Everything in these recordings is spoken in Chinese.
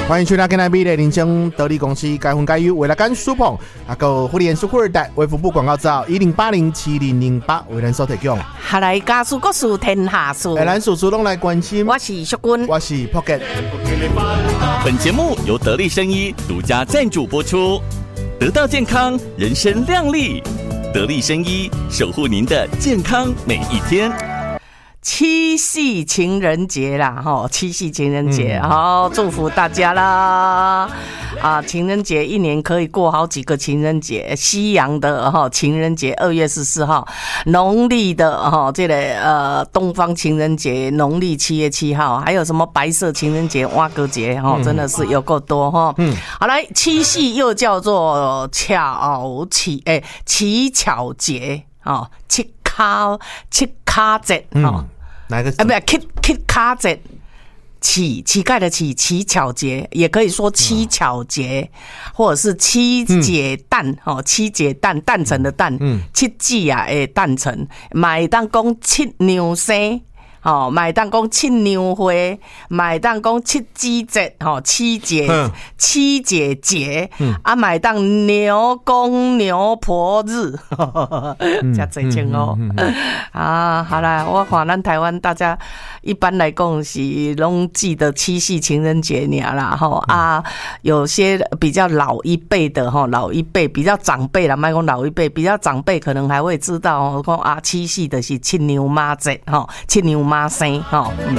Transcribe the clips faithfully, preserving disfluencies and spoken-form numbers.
欢迎收听今天美丽人生得力公司该分该优为了干舒捧啊个福利人数富二代为服务广告照一零八零七零零八为人所提供。 下来家事国事天下事， 哎，咱叔叔拢来关心。 我是淑君， 我是 Pocket。 本节目由得力生医独家赞助播出。得到健康，人生亮丽。得力生医守护您的健康每一天。 七夕情人节啦，哈，七夕情人节，好、嗯，祝福大家啦！啊，情人节一年可以过好几个情人节，西洋的哈情人节二月十四号，农历的哈这个呃东方情人节农历七月七号，还有什么白色情人节、蛙哥节哈，真的是有够多哈。嗯，好来，七夕又叫做巧乞诶乞巧节啊，乞卡乞卡节啊。 哪个？ 啊，不是 ，Kit Kit 卡节，乞乞丐的乞乞巧节，也可以说七巧节，嗯、或者是七节诞、嗯、哦，七节诞诞辰的诞，嗯，七季啊，诶，诞辰，买当讲七娘生。哦，买当讲七娘会，买当讲七姊节，吼七节七节节，嗯、啊买当牛公牛婆日，加侪钱哦。嗯嗯嗯嗯、啊，好啦，我看咱台湾大家一般来讲是拢记得七夕情人节尔啦，吼啊，有些比较老一辈的吼，老一辈比较长辈啦，莫讲老一辈，比较长辈可能还会知道哦，讲啊七夕的是七娘妈节，吼七娘妈。妈生哈，嗯。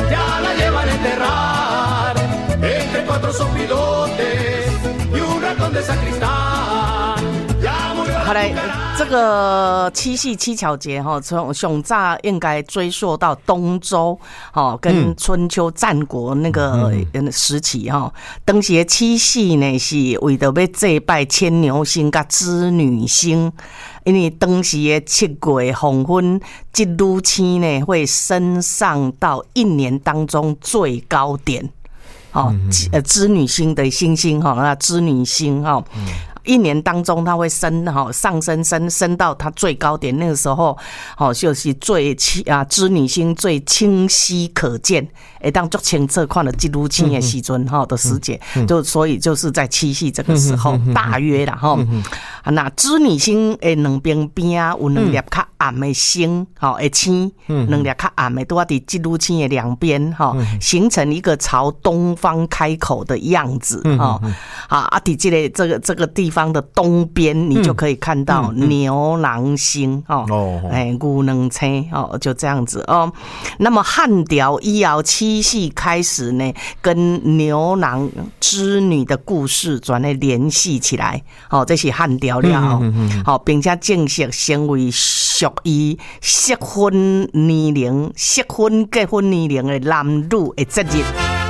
好嘞，这个七夕七巧节哈，从上早应该追溯到东周哈，跟春秋战国那个时期哈。当时的七夕呢，是为着要祭拜牵牛星甲织女星。因为当时的七月黄昏，这女星呢会升上到一年当中最高点，哦，呃，织女星的星星哈，那织女星哈。一年当中，它会升哈上升升升到它最高点，那个时候，哦就是最啊织女星最清晰可见，会当足清澈看到这女星的时阵哈的时节，就所以就是在七夕这个时候，大约啦哈。那织女星的两边边啊有两粒较暗的星，哈会星，两粒较暗的都要伫这女星的两边哈，形成一个朝东方开口的样子哈。啊啊，伫这个这个这个地方。方的东边，你就可以看到牛郎星哦，哎，牛郎星哦，就这样子哦。那么汉朝以后七夕开始呢，跟牛郎织女的故事转来联系起来，哦，这是汉朝了，好，并且正式成为属于适婚年龄、适婚结婚年龄的男女的节日。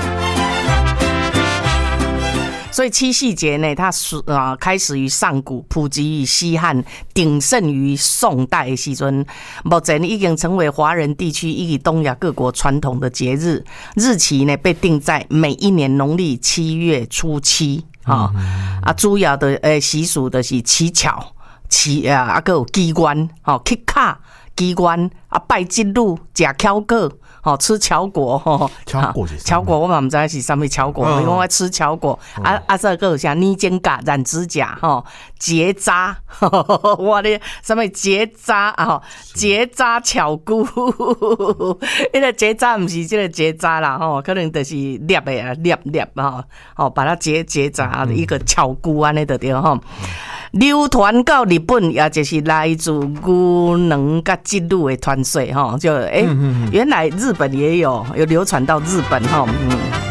所以七夕节呢，它是啊开始于上古，普及于西汉，鼎盛于宋代的时阵，目前已经成为华人地区以及东亚各国传统的节日。日期呢被定在每一年农历七月初七啊啊，主要的呃习俗的是乞巧、乞啊啊个有机关，哦，乞卡、机关啊拜祭女、食巧果。哦，吃巧果吼， 巧果是巧果，我嘛不知道是什么巧果，因为我爱吃巧果。啊啊，这个有啥捏肩胛、染指甲吼、结扎，我的什么结扎啊？结扎巧菇，那个结扎不是这个结扎啦吼，可能就是捏的啊，捏捏哈，哦，把它结结扎的一个巧菇安尼就对吼。流传到日本，也就是来自牛郎甲织女的传说哈，就哎、欸，原来日本也有有流传到日本哈。嗯